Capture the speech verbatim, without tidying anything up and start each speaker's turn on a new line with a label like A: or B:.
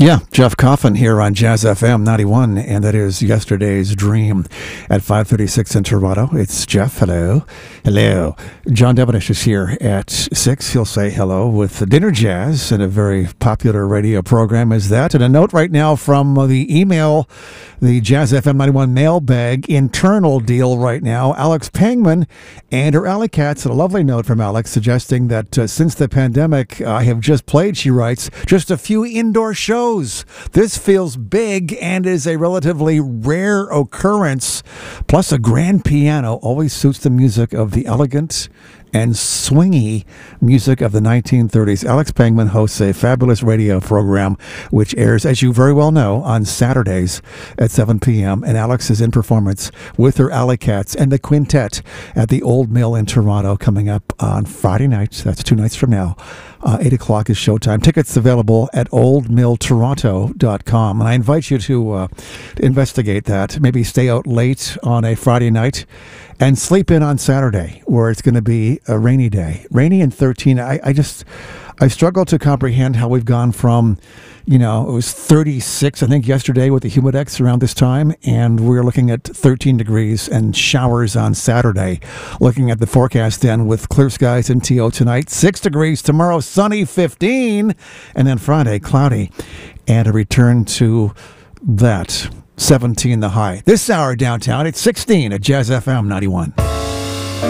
A: Yeah, Jeff Coffin here on Jazz F M ninety-one, and that is Yesterday's Dream at five thirty-six in Toronto. It's Jeff. Hello. Hello. John Devenish is here at six. He'll say hello with Dinner Jazz, and a very popular radio program is that. And a note right now from the email, the Jazz F M ninety-one mailbag internal deal right now. Alex Pangman and her Alley Cats, and a lovely note from Alex suggesting that uh, since the pandemic, I have just played, she writes, just a few indoor shows. This feels big and is a relatively rare occurrence. Plus, a grand piano always suits the music of the elegant and swingy music of the nineteen thirties. Alex Pangman hosts a fabulous radio program which airs, as you very well know, on Saturdays at seven p.m. And Alex is in performance with her Alley Cats and the Quintet at the Old Mill in Toronto coming up on Friday nights. That's two nights from now. Uh, eight o'clock is showtime. Tickets available at old mill toronto dot com. And I invite you to uh, investigate that. Maybe stay out late on a Friday night and sleep in on Saturday, where it's going to be a rainy day. Rainy and thirteen. I, I just, I struggle to comprehend how we've gone from, you know, it was thirty-six, I think, yesterday with the Humidex around this time, and we're looking at thirteen degrees and showers on Saturday. Looking at the forecast then with clear skies in T O tonight, six degrees tomorrow, sunny, fifteen, and then Friday, cloudy, and a return to that, seventeen the high. This hour downtown, it's sixteen at Jazz F M ninety-one.